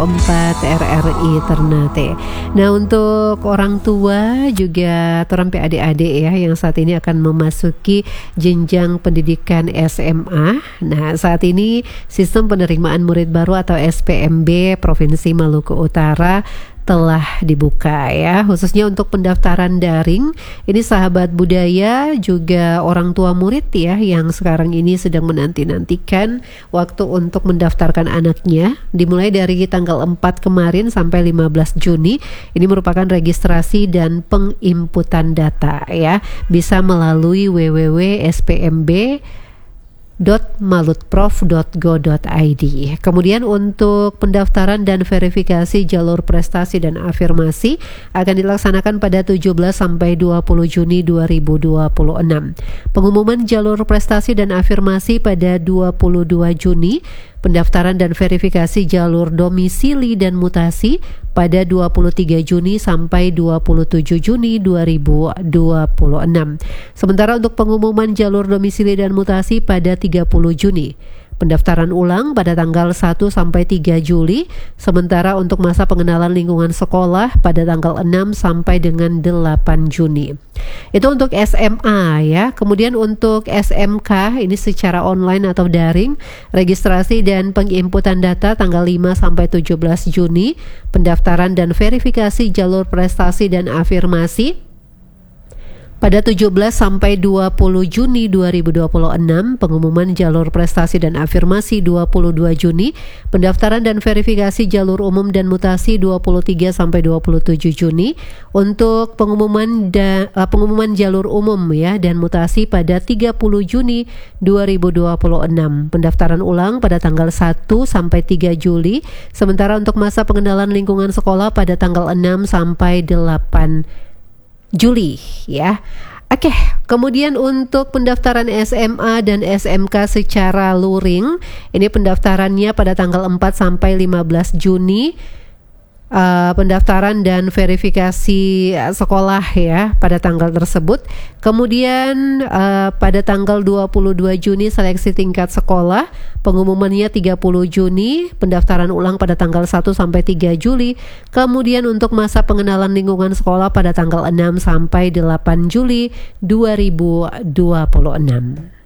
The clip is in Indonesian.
4 RRI Ternate. Nah, untuk orang tua juga terampi adik-adik ya yang saat ini akan memasuki jenjang pendidikan SMA. Nah, saat ini sistem penerimaan murid baru atau SPMB Provinsi Maluku Utara telah dibuka ya, khususnya untuk pendaftaran daring. Ini sahabat budaya juga orang tua murid ya yang sekarang ini sedang menanti-nantikan waktu untuk mendaftarkan anaknya, dimulai dari tanggal 4 kemarin sampai 15 Juni. Ini merupakan registrasi dan penginputan data ya, bisa melalui www.spmb.malutprof.go.id. Kemudian untuk pendaftaran dan verifikasi jalur prestasi dan afirmasi akan dilaksanakan pada 17 sampai 20 Juni 2026. Pengumuman jalur prestasi dan afirmasi pada 22 Juni. Pendaftaran dan verifikasi jalur domisili dan mutasi pada 23 Juni sampai 27 Juni 2026. Sementara untuk pengumuman jalur domisili dan mutasi pada 30 Juni. Pendaftaran ulang pada tanggal 1 sampai 3 Juli, sementara untuk masa pengenalan lingkungan sekolah pada tanggal 6 sampai dengan 8 Juni. Itu untuk SMA ya. Kemudian untuk SMK ini secara online atau daring, registrasi dan penginputan data tanggal 5 sampai 17 Juni, pendaftaran dan verifikasi jalur prestasi dan afirmasi pada 17 sampai 20 Juni 2026, pengumuman jalur prestasi dan afirmasi 22 Juni, pendaftaran dan verifikasi jalur umum dan mutasi 23 sampai 27 Juni, untuk pengumuman jalur umum ya dan mutasi pada 30 Juni 2026, pendaftaran ulang pada tanggal 1 sampai 3 Juli, sementara untuk masa pengenalan lingkungan sekolah pada tanggal 6 sampai 8 Juli ya. Oke, kemudian untuk pendaftaran SMA dan SMK secara luring, ini pendaftarannya pada tanggal 4 sampai 15 Juni. Pendaftaran dan verifikasi sekolah ya pada tanggal tersebut. Kemudian pada tanggal 22 Juni seleksi tingkat sekolah, pengumumannya 30 Juni, pendaftaran ulang pada tanggal 1 sampai 3 Juli. Kemudian untuk masa pengenalan lingkungan sekolah pada tanggal 6 sampai 8 Juli 2026.